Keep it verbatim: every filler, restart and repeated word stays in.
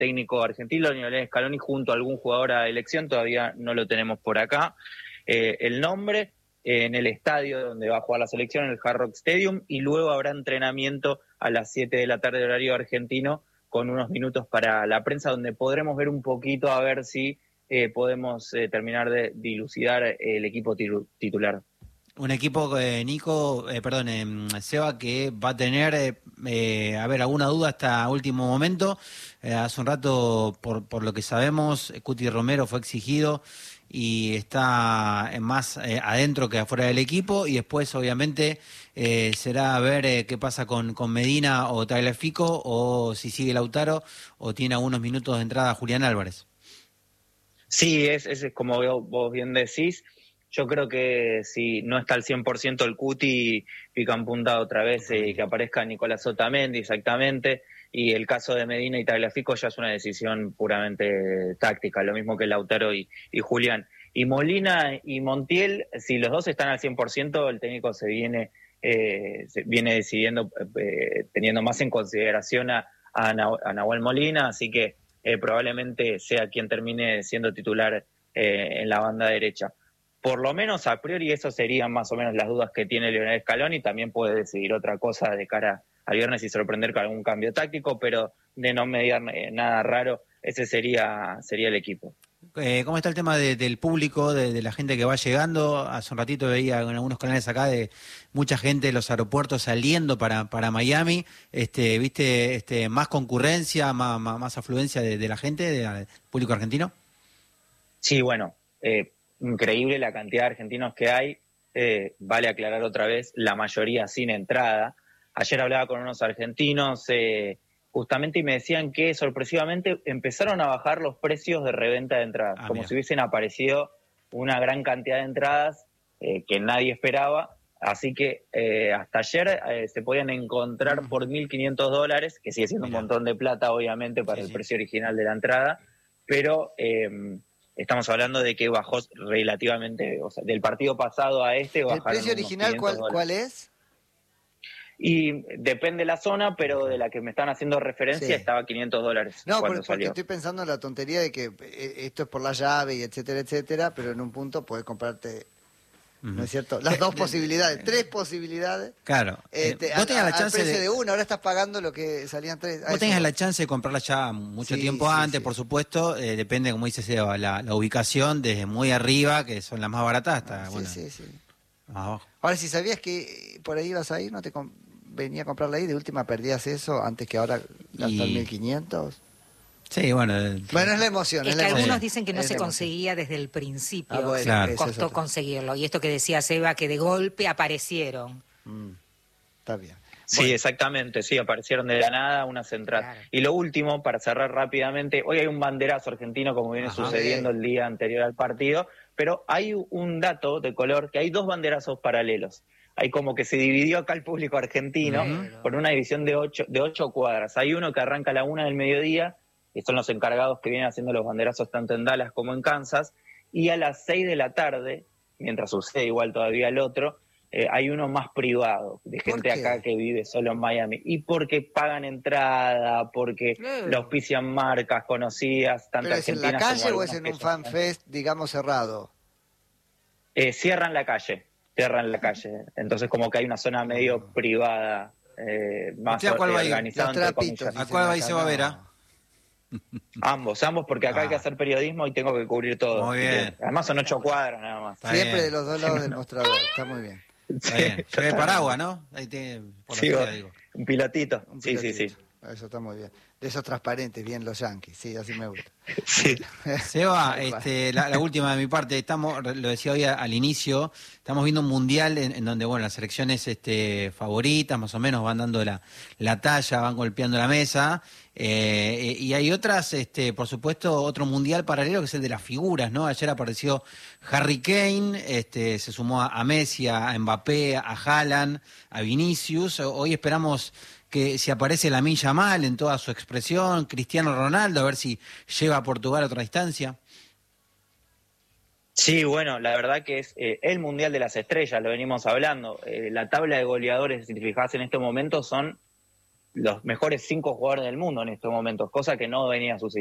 técnico argentino, Lionel Scaloni, junto a algún jugador a elección, todavía no lo tenemos por acá. Eh, el nombre eh, en el estadio donde va a jugar la selección, en el Hard Rock Stadium, y luego habrá entrenamiento a las siete de la tarde horario argentino, con unos minutos para la prensa, donde podremos ver un poquito a ver si eh, podemos eh, terminar de dilucidar el equipo titular. Un equipo, eh, Nico, eh, perdón, eh, Seba, que va a tener, eh, eh, a ver, alguna duda hasta último momento. Eh, hace un rato, por, por lo que sabemos, Cuti Romero fue exigido y está más eh, adentro que afuera del equipo, y después, obviamente, eh, será ver eh, qué pasa con, con Medina o Tagliafico, o si sigue Lautaro, o tiene algunos minutos de entrada Julián Álvarez. Sí, es, es como vos bien decís. Yo creo que si no está al cien por ciento el Cuti, pican punta otra vez, eh, que aparezca Nicolás Otamendi exactamente, y el caso de Medina y Tagliafico ya es una decisión puramente táctica, lo mismo que Lautaro y, y Julián. Y Molina y Montiel, si los dos están al cien por ciento, el técnico se viene, eh, se viene decidiendo, eh, teniendo más en consideración a, a, Nah- a Nahuel Molina, así que eh, probablemente sea quien termine siendo titular eh, en la banda derecha. Por lo menos a priori eso serían más o menos las dudas que tiene Lionel Scaloni. También puede decidir otra cosa de cara al viernes y sorprender con algún cambio táctico, pero de no mediar eh, nada raro, ese sería sería el equipo. Eh, ¿Cómo está el tema de, del público, de, de la gente que va llegando? Hace un ratito veía en algunos canales acá de mucha gente de los aeropuertos saliendo para, para Miami. Este, ¿Viste este, más concurrencia, más, más, más afluencia de, de la gente, del público argentino? Sí, bueno, eh, increíble la cantidad de argentinos que hay. Eh, vale aclarar otra vez, la mayoría sin entrada. Ayer hablaba con unos argentinos eh, justamente y me decían que sorpresivamente empezaron a bajar los precios de reventa de entradas, Ah, como mira. si hubiesen aparecido una gran cantidad de entradas eh, que nadie esperaba. Así que eh, hasta ayer eh, se podían encontrar por mil quinientos dólares, que sigue siendo Mira. un montón de plata, obviamente, para Sí, el sí. precio original de la entrada, pero eh, estamos hablando de que bajó relativamente, o sea, del partido pasado a este ¿El bajaron precio unos original quinientos cuál, dólares. cuál es? Y depende de la zona, pero de la que me están haciendo referencia Sí. estaba a quinientos dólares No, cuando por- porque salió. estoy pensando en la tontería de que eh, esto es por la llave y etcétera, etcétera, pero en un punto podés comprarte, ¿no Ujú. es cierto? Las dos posibilidades, tres posibilidades. Claro. Eh, Este, vos al, tenías la al chance precio de... de una, ahora estás pagando lo que salían tres. A Vos eso tenías voy. la chance de comprarla ya mucho Sí, tiempo sí, antes, sí. por supuesto. Eh, depende, como dice Seba, la, la ubicación, desde muy arriba, que son las más baratas, hasta, Ah, sí, bueno, sí, sí. más abajo. Ahora, si sabías que por ahí ibas a ir, ¿no te convenía comprarla ahí? De última perdías eso antes que ahora gastar Y- mil quinientos. Sí, bueno. eh, Bueno, es la emoción. Es Es que la emoción. algunos dicen que no Es se la emoción. conseguía desde el principio. Ah, bueno, Claro. eso es Costó otra. conseguirlo. Y esto que decía Seba, que de golpe aparecieron. Mm, está bien. Sí, Bueno. exactamente, sí, aparecieron de la nada unas entradas. Claro. Y lo último, para cerrar rápidamente, hoy hay un banderazo argentino, como viene Ajá. sucediendo el día anterior al partido, pero hay un dato de color, que hay dos banderazos paralelos. Hay como que se dividió acá el público argentino Ujú. por una división de ocho, de ocho cuadras. Hay uno que arranca a la una del mediodía, que son los encargados que vienen haciendo los banderazos tanto en Dallas como en Kansas, y a las seis de la tarde, mientras sucede igual todavía el otro, eh, hay uno más privado, de ¿Por gente qué? acá que vive solo en Miami. Y porque pagan entrada, porque Claro. le auspician marcas conocidas, tanto ¿Pero es en la argentinas como calle o es algunas en que un son- fan fest, digamos, cerrado? Eh, cierran la calle, cierran la calle. Entonces como que hay una zona medio privada, eh, más ¿Usted a cuál eh, va a ir? organizada, Los entre trapitos. comillas. ¿A dicen cuál va y acá, se va a ver, no. ah? Ambos, ambos, porque acá hay que Ah. hacer periodismo y tengo que cubrir todo. Muy así que- bien. además son ocho cuadras nada más. Está Siempre bien. de los dos lados del mostrador. Está muy bien. Está bien. Lleve paraguas, ¿no? Ahí tiene, por la Sí, ciudad, va. digo. Un pilotito. Un Sí, sí, sí. pilotito. Eso está muy bien. De esos transparentes, bien los yanquis. Sí, así me gusta. Sí. Seba, Tal cual. este, la, la última de mi parte, estamos, lo decía hoy al inicio, estamos viendo un mundial en, en donde, bueno, las selecciones este, favoritas más o menos van dando la, la talla, van golpeando la mesa, eh, y hay otras, este, por supuesto, otro mundial paralelo que es el de las figuras, ¿no? Ayer apareció Harry Kane, este, se sumó a, a Messi, a Mbappé, a Haaland, a Vinicius. Hoy esperamos que si aparece Lamine Yamal en toda su expresión, Cristiano Ronaldo, a ver si lleva a Portugal a otra instancia. Sí, bueno, la verdad que es eh, el Mundial de las Estrellas, lo venimos hablando. Eh, la tabla de goleadores, si te fijas en este momento, son los mejores cinco jugadores del mundo en estos momentos, cosa que no venía sucediendo.